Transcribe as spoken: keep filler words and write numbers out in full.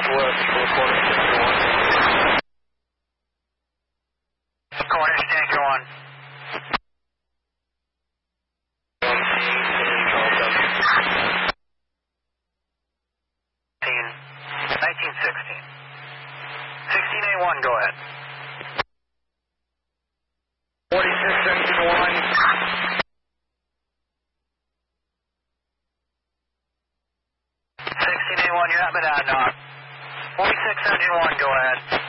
West for Cornish Tanker one. Cornish Tanker one. nineteen sixteen. sixteen A one, go ahead. forty-six engine one. sixteen A one, you're at Monadnock. forty-six engine one, go ahead.